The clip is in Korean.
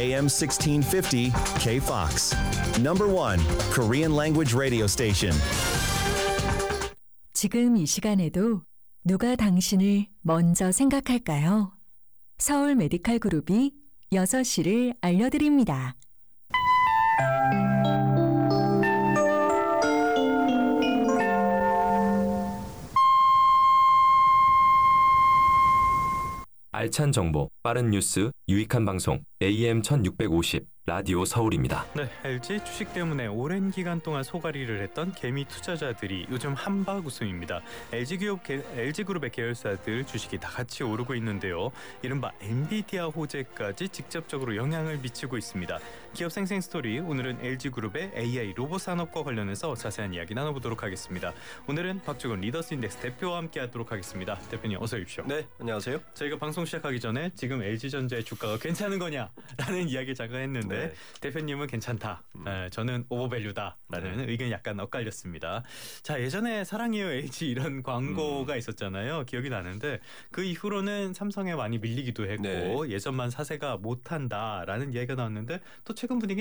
AM 1650 KFOX. Number 1 Korean language radio station. 지금 이 시간에도 누가 당신을 먼저 생각할까요? 서울 메디칼 그룹이 6시를 알려드립니다. 알찬 정보, 빠른 뉴스, 유익한 방송, AM 1650, 라디오 서울입니다. 네, LG 주식 때문에 오랜 기간 동안 소가리를 했던 개미 투자자들이 요즘 한박 웃음입니다. LG그룹의 계열사들 주식이 다 같이 오르고 있는데요. 이른바 엔비디아 호재까지 직접적으로 영향을 미치고 있습니다. 기업 생생 스토리, 오늘은 LG그룹의 AI 로봇 산업과 관련해서 자세한 이야기 나눠보도록 하겠습니다. 오늘은 박주건 리더스 인덱스 대표와 함께하도록 하겠습니다. 대표님 어서 오십시오. 네, 안녕하세요. 저희가 방송 시작하기 전에 지금 LG전자의 주가가 괜찮은 거냐라는 이야기 잠깐 했는데 네. 대표님은 괜찮다. 저는 오버밸류다라는 의견이 약간 엇갈렸습니다. 자, 예전에 사랑해요 LG 이런 광고가 있었잖아요. 기억이 나는데 그 이후로는 삼성에 많이 밀리기도 했고 예전만 사세가 못한다라는 이야기가 나왔는데 또 최근 분위기